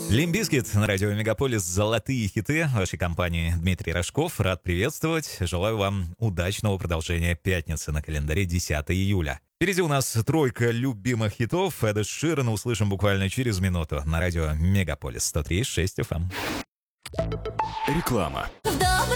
Лимп Бизкит на радио Мегаполис «Золотые хиты». Вашей компании Дмитрий Рожков. Рад приветствовать. Желаю вам удачного продолжения пятницы на календаре 10 июля. Впереди у нас тройка любимых хитов. Эда Ширана услышим буквально через минуту на радио Мегаполис 103.6 FM. Реклама. В добром